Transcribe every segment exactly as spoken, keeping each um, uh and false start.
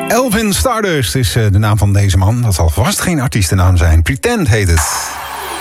Elvin Stardust is de naam van deze man. Dat zal vast geen artiestennaam zijn. Pretend heet het.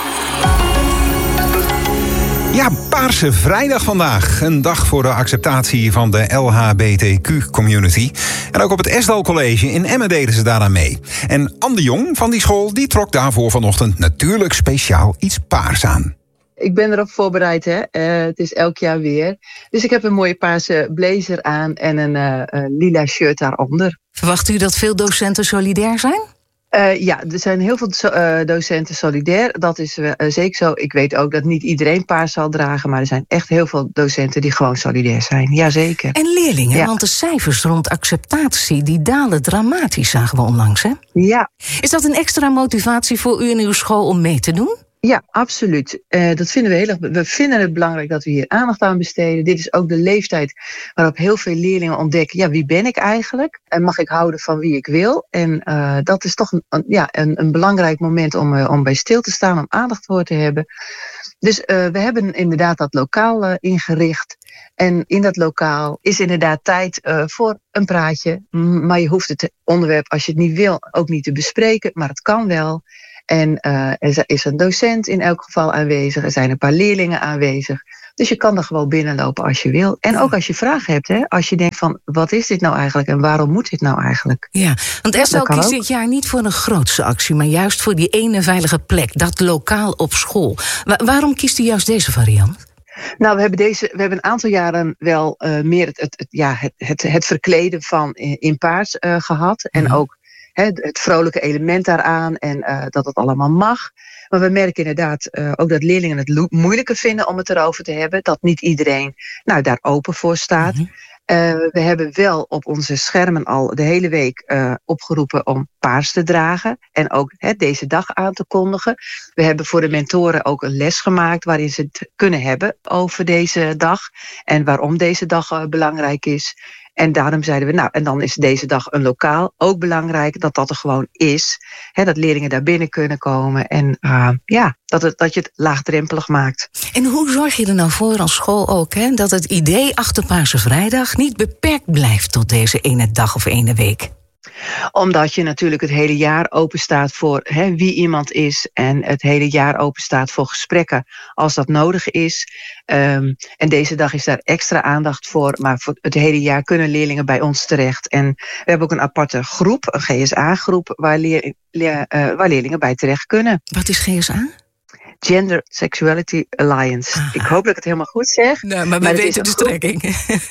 Ja, Paarse Vrijdag vandaag. Een dag voor de acceptatie van de L H B T Q-community. En ook op het Esdal College in Emmen deden ze daaraan mee. En Anne de Jong van die school die trok daarvoor vanochtend natuurlijk speciaal iets paars aan. Ik ben erop voorbereid, hè. Uh, het is elk jaar weer. Dus ik heb een mooie paarse blazer aan en een uh, uh, lila shirt daaronder. Verwacht u dat veel docenten solidair zijn? Uh, ja, er zijn heel veel so- uh, docenten solidair. Dat is uh, zeker zo. Ik weet ook dat niet iedereen paars zal dragen, maar er zijn echt heel veel docenten die gewoon solidair zijn. Jazeker. En leerlingen, ja. Want de cijfers rond acceptatie die dalen dramatisch, zagen we onlangs, hè? Ja. Is dat een extra motivatie voor u en uw school om mee te doen? Ja, absoluut. Uh, dat vinden we heel erg. We vinden het belangrijk dat we hier aandacht aan besteden. Dit is ook de leeftijd waarop heel veel leerlingen ontdekken: ja, wie ben ik eigenlijk? En mag ik houden van wie ik wil? En uh, dat is toch een, een, ja, een, een belangrijk moment om, uh, om bij stil te staan, om aandacht voor te hebben. Dus uh, we hebben inderdaad dat lokaal uh, ingericht. En in dat lokaal is inderdaad tijd uh, voor een praatje. Maar je hoeft het onderwerp, als je het niet wil, ook niet te bespreken. Maar het kan wel. En uh, er is een docent in elk geval aanwezig. Er zijn een paar leerlingen aanwezig. Dus je kan er gewoon binnenlopen als je wil. En ook als je vragen hebt. Hè? Als je denkt van, wat is dit nou eigenlijk? En waarom moet dit nou eigenlijk? Ja, want Esdal ja, kiest dit jaar niet voor een grootste actie, maar juist voor die ene veilige plek. Dat lokaal op school. Wa- waarom kiest u juist deze variant? Nou, we hebben, deze, we hebben een aantal jaren wel uh, meer het, het, het, ja, het, het, het verkleden van in, in paars uh, gehad. En mm. ook het vrolijke element daaraan en uh, dat het allemaal mag. Maar we merken inderdaad uh, ook dat leerlingen het lo- moeilijker vinden om het erover te hebben. Dat niet iedereen nou, daar open voor staat. Mm-hmm. Uh, we hebben wel op onze schermen al de hele week uh, opgeroepen om paars te dragen. En ook he, deze dag aan te kondigen. We hebben voor de mentoren ook een les gemaakt waarin ze het kunnen hebben over deze dag. En waarom deze dag uh, belangrijk is. En daarom zeiden we, nou, en dan is deze dag een lokaal ook belangrijk dat dat er gewoon is. Hè, dat leerlingen daar binnen kunnen komen. En uh, ja, dat, het, dat je het laagdrempelig maakt. En hoe zorg je er nou voor als school ook, hè, dat het idee achter Paarse Vrijdag niet beperkt blijft tot deze ene dag of ene week? Omdat je natuurlijk het hele jaar open staat voor hè, wie iemand is. En het hele jaar open staat voor gesprekken als dat nodig is. Um, en deze dag is daar extra aandacht voor. Maar voor het hele jaar kunnen leerlingen bij ons terecht. En we hebben ook een aparte groep, een G S A-groep, waar, leer, leer, uh, waar leerlingen bij terecht kunnen. Wat is G S A? Gender Sexuality Alliance. Aha. Ik hoop dat ik het helemaal goed zeg. Nou, maar we maar weten de strekking.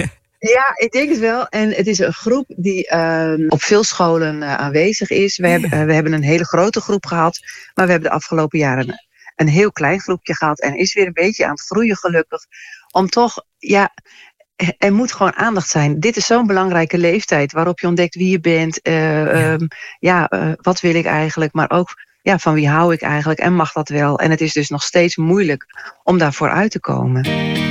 Ja, ik denk het wel. En het is een groep die uh, op veel scholen uh, aanwezig is. We, ja. hebben, uh, we hebben een hele grote groep gehad. Maar we hebben de afgelopen jaren een, een heel klein groepje gehad. En is weer een beetje aan het groeien gelukkig. Om toch, ja, er moet gewoon aandacht zijn. Dit is zo'n belangrijke leeftijd waarop je ontdekt wie je bent. Uh, ja, um, ja uh, wat wil ik eigenlijk? Maar ook, ja, van wie hou ik eigenlijk? En mag dat wel? En het is dus nog steeds moeilijk om daarvoor uit te komen.